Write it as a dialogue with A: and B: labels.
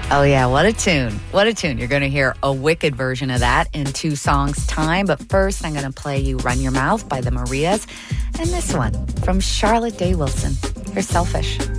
A: Oh, yeah, what a tune. What a tune. You're going to hear a wicked version of that in 2 songs' time. But first, I'm going to play you Run Your Mouth by the Marias. And this one from Charlotte Day Wilson. You're Selfish.